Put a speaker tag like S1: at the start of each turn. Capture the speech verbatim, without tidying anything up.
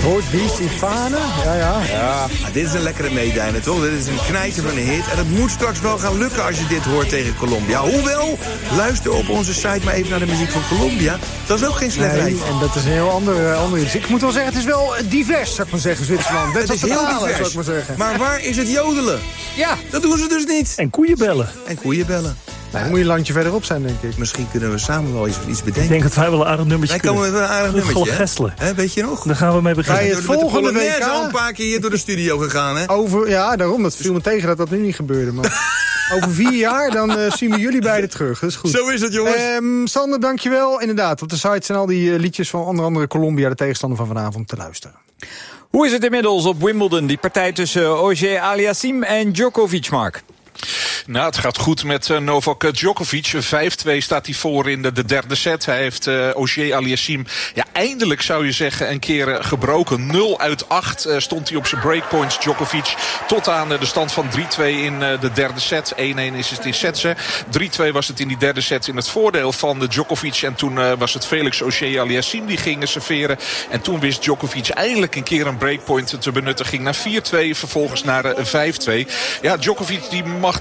S1: Voort wie Stefane? Ja, ja.
S2: ja. Ah, dit is een lekkere meedijner, toch? Dit is een knijter van een hit. En het moet straks wel gaan lukken als je dit hoort tegen Colombia. Hoewel, luister op onze site maar even naar de muziek van Colombia. Dat is ook geen slecht
S1: nee,
S2: rijtje.
S1: En dat is een heel ander, ander iets. Ik moet wel zeggen, het is wel divers, zou ik maar zeggen, Zwitserland.
S2: Het is heel divers.
S1: Zou ik maar zeggen.
S2: Maar waar is het jodelen?
S1: Ja.
S2: Dat doen ze dus niet.
S3: En koeien bellen.
S2: En koeien bellen.
S1: Nou, dan moet je een landje verderop zijn, denk ik.
S2: Misschien kunnen we samen wel iets, iets bedenken.
S3: Ik denk dat wij wel een aardig nummertje
S2: Wij komen
S3: kunnen.
S2: met een aardig nummertje,
S3: Gesselen.
S2: hè? Weet je nog?
S3: Daar gaan we mee beginnen.
S1: Bij het volgende W K
S2: al een paar keer hier door de studio gegaan, hè?
S1: Over, ja, daarom. Dat viel me tegen dat dat nu niet gebeurde. Maar over vier jaar, dan uh, zien we jullie beiden terug. Dat is goed.
S2: Zo is het, jongens.
S1: Um, Sander, dankjewel. Inderdaad, op de site zijn al die uh, liedjes van onder andere Colombia, de tegenstander van vanavond, te luisteren.
S4: Hoe is het inmiddels op Wimbledon, die partij tussen Auger Aliassime en Djokovic, Mark?
S5: Nou, het gaat goed met uh, Novak Djokovic. vijf twee staat hij voor in de, de derde set. Hij heeft uh, Auger Aliassime, ja, eindelijk zou je zeggen, een keer uh, gebroken. nul uit acht uh, stond hij op zijn breakpoints, Djokovic. Tot aan uh, de stand van drie twee in uh, de derde set. één-één is het in sets. drie twee was het in die derde set in het voordeel van uh, Djokovic. En toen uh, was het Felix Auger Aliassime die ging serveren. En toen wist Djokovic eindelijk een keer een breakpoint te benutten. Ging naar vier twee, vervolgens naar uh, vijf twee. Ja, Djokovic die mag